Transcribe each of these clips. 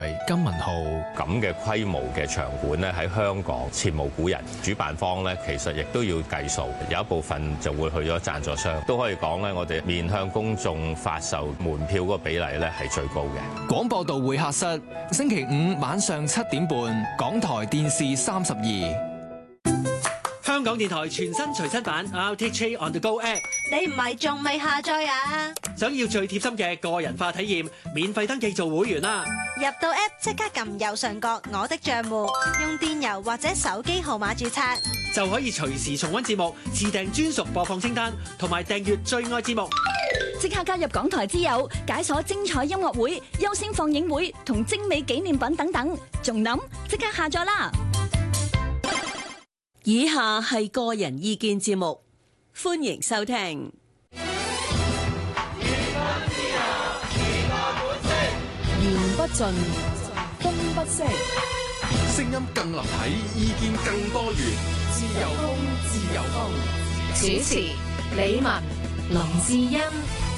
金文浩咁嘅規模嘅場館咧，喺香港前無古人。主辦方咧，其實亦都要計數，有一部分就會去咗贊助商。都可以講咧，我哋面向公眾發售門票嗰個比例咧係最高嘅。 廣播道會客室，星期五晚上7點半，港台電視32。 香港電台全新隨身版 RTHK On The Go App， 你唔係仲未下載啊？ 想要最貼心嘅個人化體驗，免費登記做會員啦！ 入到 App 即刻撳右上角我的帳戶，用電郵或者手機號碼註冊， 就可以隨時重溫節目、自訂專屬播放清單，同埋訂閱最愛節目。 即刻加入港台之友，解鎖精彩音樂會、優先放映會同精美紀念品等等，仲諗即刻下載啦！ 以下係個人意見節目，歡迎收聽。 言不盡，風不息， 聲音更立體，意見更多元。自由風，自由風。 主持李文、林志恩。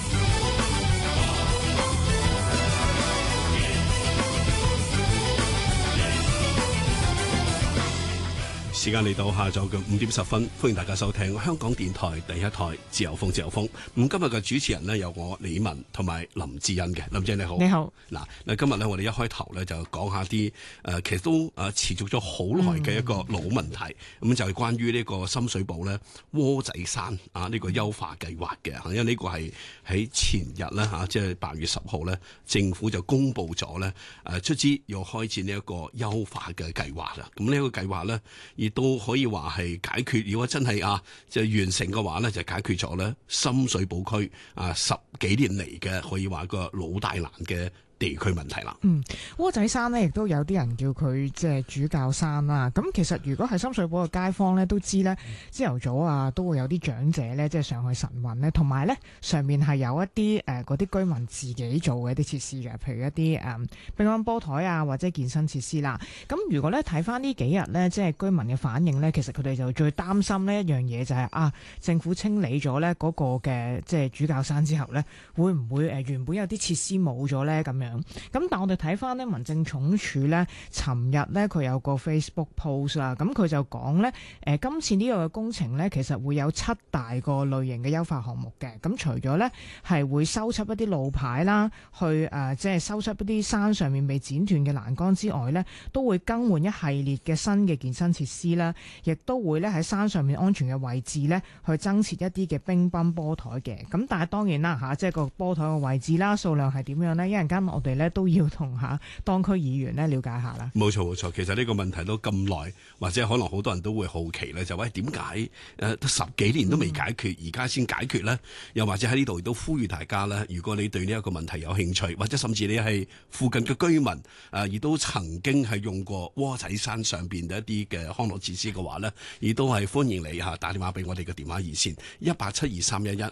時間嚟到下晝嘅5點10分，歡迎大家收聽香港電台第一台自由風自由風。咁今日嘅主持人呢，有我李文同埋林志恩嘅。林姐你好。 你好。 嗱，今日咧我哋一開頭咧就講下啲其實都持續咗好耐嘅一個老問題，咁就係關於呢個深水埗咧窩仔山呢個優化計劃嘅。因為呢個係喺前日咧即係8月10號咧，政府就公布咗咧出資要開展呢一個優化嘅計劃啦。咁呢一個計劃咧亦都可以話係解決，如果真係就完成嘅話咧，就解決咗咧深水埗區10幾年嚟嘅可以話個老大難嘅地區問題啦。 窩仔山呢亦都有啲人叫佢即係主教山啦。咁其實如果係深水埗嘅街坊呢，都知呢朝頭早都會有啲長者呢，即係上去晨運呢，同埋呢上面係有一啲嗰啲居民自己做嘅一啲設施嘅，譬如一啲乒乓波台或者健身設施啦。咁如果呢睇翻呢幾日呢，即係居民嘅反應呢，其實佢哋就最擔心呢一樣嘢就係政府清理咗呢嗰個嘅即係主教山之後呢，會唔會原本有啲設施冇咗呢？咁樣？咁但我哋睇翻呢民政總署呢，尋日呢佢有個 Facebook post 啦，咁佢就講呢，今次呢個嘅工程呢，其實會有7大個類型嘅優化項目嘅。咁除咗呢係會修葺一啲路牌啦，去即係修葺一啲山上面被剪斷嘅欄杆之外呢，都會更換一系列嘅新嘅健身設施啦，亦都會呢喺山上面安全嘅位置呢，去增設一啲嘅乒乓波台嘅。咁但係當然啦即係個波台嘅位置啦，數量係點樣呢？一陣間我哋咧都要同當區議員咧了解下啦。冇錯， 其實呢個問題都咁耐，或者可能好多人都會好奇咧，就點解10幾年都未解決，而家先解決呢？又或者喺呢度亦都呼籲大家咧，如果你對呢一個問題有興趣，或者甚至你係附近嘅居民，亦都曾經係用過窩仔山上邊嘅一啲嘅康樂設施嘅話呢，亦都係歡迎你打電話俾我哋嘅電話熱線18723111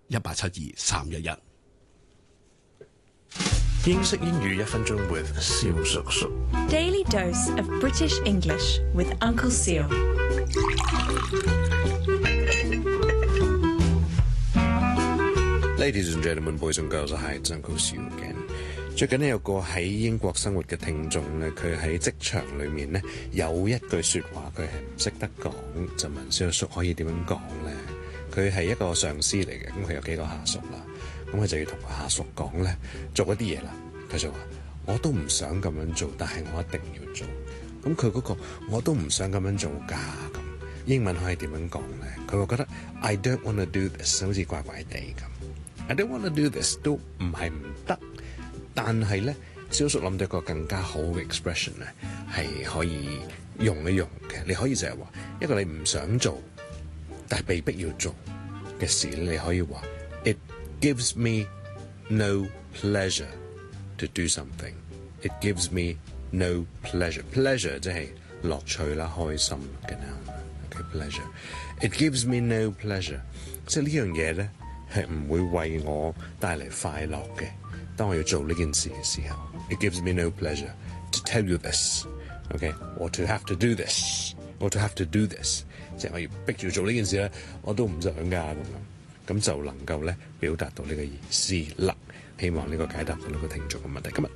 18723111。 英式英語1分鐘 with 蕭叔叔。 Daily dose of British English with Uncle Seal。 Ladies and gentlemen, boys and girls, hi, it's Uncle Seal again。最近呢有個喺英國生活嘅聽眾咧，佢喺職場裏面咧有一句説話佢係唔識得講，就問蕭叔可以點樣講咧？佢係一個上司嚟嘅，咁佢有幾個下屬啦。咁佢就要同個下屬講咧，做一啲嘢啦。佢就話：我都唔想咁樣做，但係我一定要做。咁佢嗰個我都唔想咁樣做㗎。咁英文可以點樣講咧？佢會覺得 I don't want to do this 好似怪怪地咁。I don't want to do this 都唔係唔得，但係咧，蕭叔諗到一個更加好嘅 expression 咧，係可以用一用嘅。你可以就係話一個你唔想做，但係被逼要做嘅事，你可以話 It gives me no pleasure to do something. It gives me no pleasure. Pleasure 即係樂趣啦、開心嘅 noun。Okay, pleasure. It gives me no pleasure. 即係呢樣嘢咧係唔會為我帶嚟快樂嘅。當我要做呢件事嘅時候 ，It gives me no pleasure to tell you this. Okay, or to have to do this, or to have to do this. 即係我要逼住做呢件事咧，我都唔想㗎咁樣。咁就能夠咧表達到呢個意思啦。希望呢個解答到呢個聽眾嘅問題。今日